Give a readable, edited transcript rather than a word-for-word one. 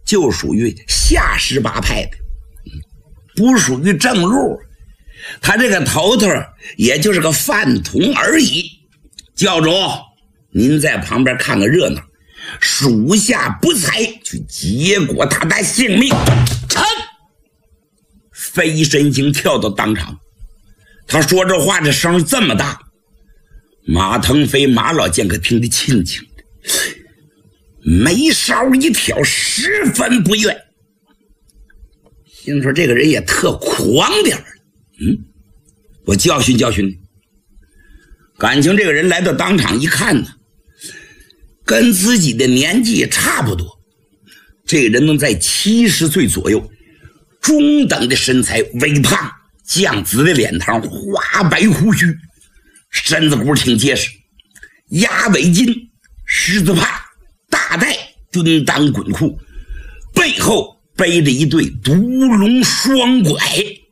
就属于下18派的，不属于正路。他这个头头也就是个饭桶而已。教主，您在旁边看个热闹，属下不才，去结果他的性命。臣飞身星跳到当场，他说这话这声这么大，马腾飞马老剑可听得清清的，眉梢一挑，十分不悦，心说这个人也特狂点儿。我教训教训你。感情这个人来到当场一看呢，跟自己的年纪差不多，这个人能在70岁左右，中等的身材，微胖，酱紫的脸庞，花白胡须，身子骨挺结实，鸭尾巾，狮子帕，大带蹲裆滚裤，背后背着一对独龙双拐。